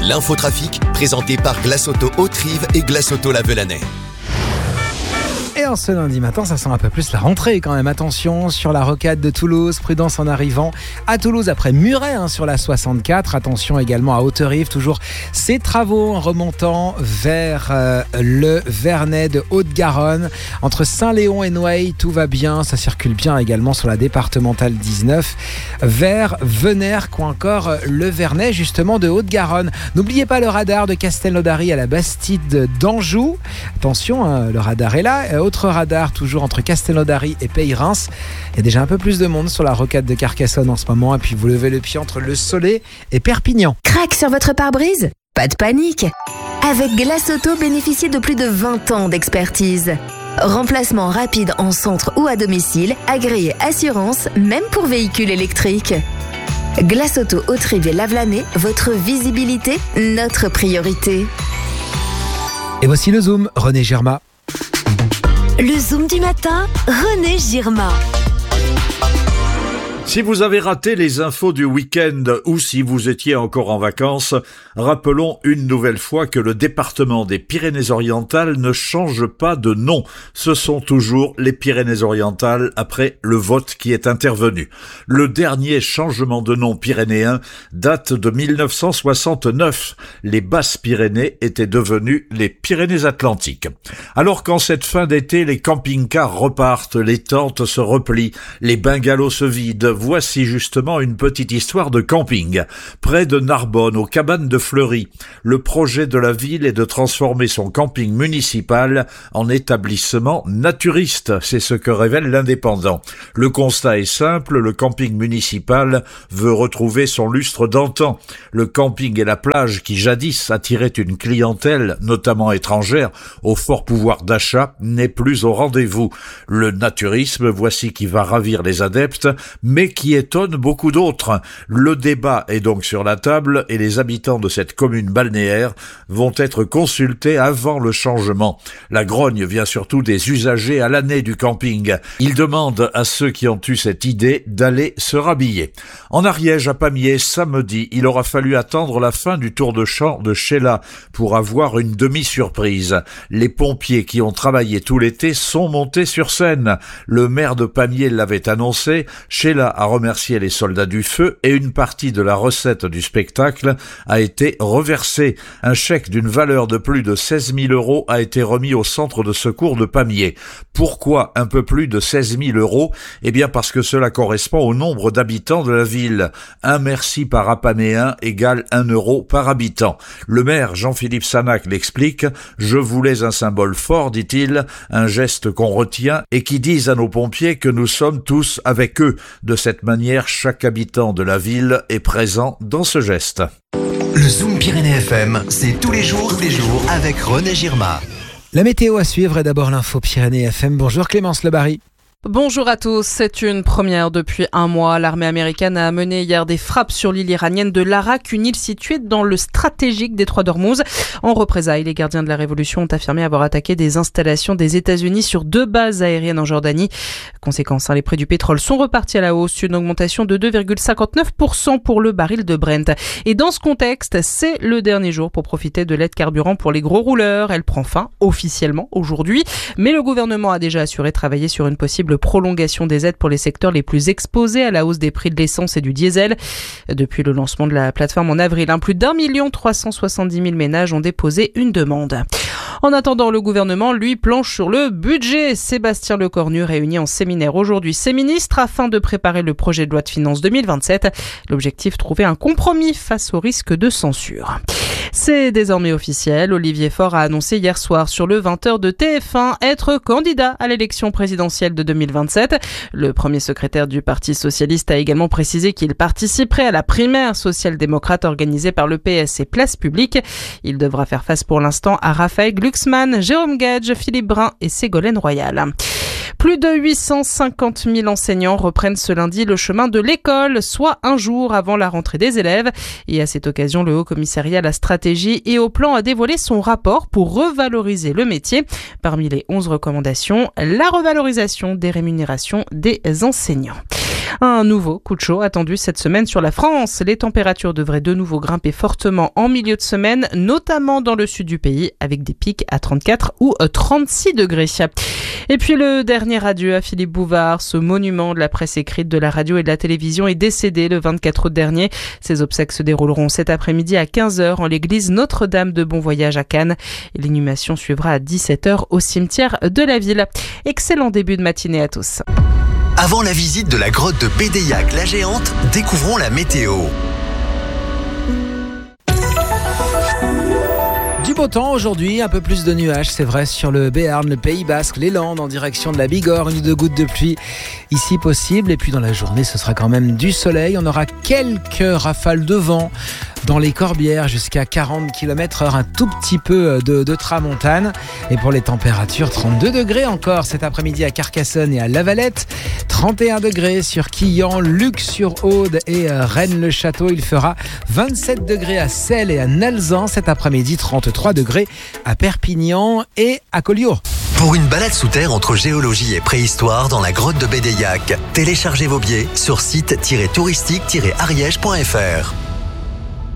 L'infotrafic, présenté par Glace Auto Haute-Rive et Glace Auto La Velanais. Et en ce lundi matin, ça sent un peu plus la rentrée quand même. Attention sur la rocade de Toulouse, prudence en arrivant à Toulouse après Muret sur la 64. Attention également à Haute-Rive, toujours ces travaux en remontant vers le Vernet de Haute-Garonne. Entre Saint-Léon et Noailles, tout va bien. Ça circule bien également sur la départementale 19 vers Venèrent ou encore le Vernet justement de Haute-Garonne. N'oubliez pas le radar de Castelnaudary à la Bastide d'Anjou. Attention, le radar est là. Autre radar toujours entre Castelnaudary et Pays-Reims. Il y a déjà un peu plus de monde sur la rocade de Carcassonne en ce moment. Et puis vous levez le pied entre Le Soleil et Perpignan. Crac sur votre pare-brise ? Pas de panique. Avec Glace Auto, bénéficiez de plus de 20 ans d'expertise. Remplacement rapide en centre ou à domicile, agréé assurance, même pour véhicules électriques. Glace Auto Haute-Rive et La Velanais, votre visibilité, notre priorité. Et voici le Zoom, René Girma. Le Zoom du matin, René Girma. Si vous avez raté les infos du week-end ou si vous étiez encore en vacances, rappelons une nouvelle fois que le département des Pyrénées-Orientales ne change pas de nom. Ce sont toujours les Pyrénées-Orientales après le vote qui est intervenu. Le dernier changement de nom pyrénéen date de 1969. Les Basses-Pyrénées étaient devenues les Pyrénées-Atlantiques. Alors qu'en cette fin d'été, les camping-cars repartent, les tentes se replient, les bungalows se vident, voici justement une petite histoire de camping. Près de Narbonne, aux cabanes de Fleury, le projet de la ville est de transformer son camping municipal en établissement naturiste. C'est ce que révèle l'Indépendant. Le constat est simple, le camping municipal veut retrouver son lustre d'antan. Le camping et la plage qui jadis attiraient une clientèle, notamment étrangère, au fort pouvoir d'achat, n'est plus au rendez-vous. Le naturisme, voici qui va ravir les adeptes, mais qui étonne beaucoup d'autres. Le débat est donc sur la table et les habitants de cette commune balnéaire vont être consultés avant le changement. La grogne vient surtout des usagers à l'année du camping. Ils demandent à ceux qui ont eu cette idée d'aller se rhabiller. En Ariège, à Pamiers, samedi, il aura fallu attendre la fin du tour de chant de Sheila pour avoir une demi-surprise. Les pompiers qui ont travaillé tout l'été sont montés sur scène. Le maire de Pamiers l'avait annoncé. Sheila a remercié les soldats du feu et une partie de la recette du spectacle a été reversée. Un chèque d'une valeur de plus de 16 000 € a été remis au centre de secours de Pamiers. Pourquoi un peu plus de 16 000 €? Eh bien parce que cela correspond au nombre d'habitants de la ville. Un merci par Apaméen égale 1 € par habitant. Le maire Jean-Philippe Sanac l'explique. Je voulais un symbole fort, dit-il, un geste qu'on retient et qui dise à nos pompiers que nous sommes tous avec eux. De cette manière, chaque habitant de la ville est présent dans ce geste. Le Zoom Pyrénées FM, c'est tous les jours avec René Girma. La météo à suivre et d'abord l'info Pyrénées FM. Bonjour Clémence Lebary. Bonjour à tous, c'est une première depuis un mois. L'armée américaine a mené hier des frappes sur l'île iranienne de Larak, une île située dans le stratégique détroit d'Ormuz. En représailles, les gardiens de la Révolution ont affirmé avoir attaqué des installations des États-Unis sur 2 bases aériennes en Jordanie. Conséquence, les prix du pétrole sont repartis à la hausse, une augmentation de 2,59% pour le baril de Brent. Et dans ce contexte, c'est le dernier jour pour profiter de l'aide carburant pour les gros rouleurs. Elle prend fin officiellement aujourd'hui, mais le gouvernement a déjà assuré travailler sur une possible prolongation des aides pour les secteurs les plus exposés à la hausse des prix de l'essence et du diesel. Depuis le lancement de la plateforme en avril, plus d'1 370 000 ménages ont déposé une demande. En attendant, le gouvernement, lui, planche sur le budget. Sébastien Lecornu réunit en séminaire aujourd'hui ses ministres afin de préparer le projet de loi de finances 2027. L'objectif, trouver un compromis face au risque de censure. C'est désormais officiel. Olivier Faure a annoncé hier soir sur le 20h de TF1 être candidat à l'élection présidentielle de 2027. Le premier secrétaire du Parti socialiste a également précisé qu'il participerait à la primaire social-démocrate organisée par le PS et Place Publique. Il devra faire face pour l'instant à Raphaël Glucksmann, Jérôme Gage, Philippe Brun et Ségolène Royal. Plus de 850 000 enseignants reprennent ce lundi le chemin de l'école, soit un jour avant la rentrée des élèves. Et à cette occasion, le Haut Commissariat à la stratégie et au plan a dévoilé son rapport pour revaloriser le métier. Parmi les 11 recommandations, la revalorisation des rémunérations des enseignants. Un nouveau coup de chaud attendu cette semaine sur la France. Les températures devraient de nouveau grimper fortement en milieu de semaine, notamment dans le sud du pays, avec des pics à 34 ou 36 degrés. Et puis le dernier adieu à Philippe Bouvard, ce monument de la presse écrite, de la radio et de la télévision, est décédé le 24 août dernier. Ses obsèques se dérouleront cet après-midi à 15h en l'église Notre-Dame de Bon Voyage à Cannes. Et l'inhumation suivra à 17h au cimetière de la ville. Excellent début de matinée à tous. Avant la visite de la grotte de Bédéiac la Géante, découvrons la météo. Du beau temps aujourd'hui, un peu plus de nuages, c'est vrai, sur le Béarn, le Pays Basque, les Landes, en direction de la Bigorre, 1 ou 2 gouttes de pluie ici possible. Et puis dans la journée, ce sera quand même du soleil. On aura quelques rafales de vent dans les Corbières jusqu'à 40 km/h, un tout petit peu de tramontane. Et pour les températures, 32 degrés encore cet après-midi à Carcassonne et à Lavalette, 31 degrés sur Quillan, Luc-sur-Aude et Rennes-le-Château. Il fera 27 degrés à Celles et à Nalzan cet après-midi, 33 degrés à Perpignan et à Collioure. Pour une balade sous terre entre géologie et préhistoire dans la grotte de Bédéiac, téléchargez vos billets sur site-touristique-ariège.fr.